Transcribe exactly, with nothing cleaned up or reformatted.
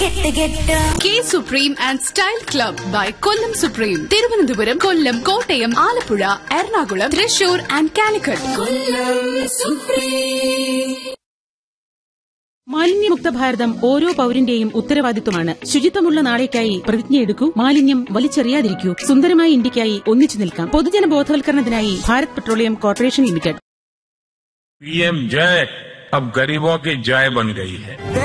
K supreme and style club by Kollam supreme. Thiruvananthapuram, Kollam, Kottayam, Alappuzha, Ernakulam, Thrissur and Calicut. മാലിന്യമുക്ത ഭാരതം ഓരോ പൌരന്റെയും ഉത്തരവാദിത്വമാണ്. ശുചിത്വമുള്ള നാളേക്കായി പ്രതിജ്ഞയെടുക്കൂ. മാലിന്യം വലിച്ചെറിയാതിരിക്കൂ. സുന്ദരമായ ഇന്ത്യക്കായി ഒന്നിച്ചു നിൽക്കാം. പൊതുജന ബോധവൽക്കരണത്തിനായി Bharat petroleum corporation limited. PM जय अब गरीबों की जय बन गई है.